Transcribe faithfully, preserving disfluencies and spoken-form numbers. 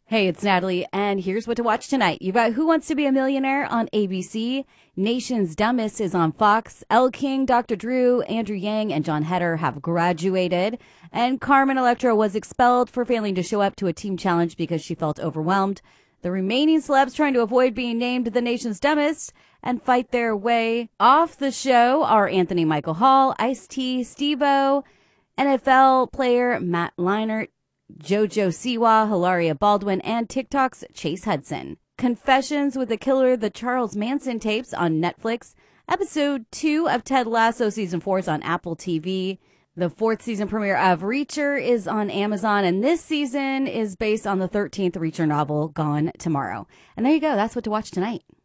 Hey, it's Natalie, and here's what to watch tonight. You've got Who Wants to Be a Millionaire on A B C. Nation's Dumbest is on Fox. Elle King, Doctor Drew, Andrew Yang, and Jon Heder have graduated. And Carmen Electra was expelled for failing to show up to a team challenge because she felt overwhelmed. The remaining celebs trying to avoid being named the nation's dumbest and fight their way off the show are Anthony Michael Hall, Ice-T, Steve-O, N F L player Matt Leinart, JoJo Siwa, Hilaria Baldwin, and TikTok's Chase Hudson. Confessions with the Killer, the Charles Manson tapes on Netflix. Episode two of Ted Lasso Season four is on Apple T V. The fourth season premiere of Reacher is on Amazon, and this season is based on the thirteenth Reacher novel, Gone Tomorrow. And there you go. That's what to watch tonight.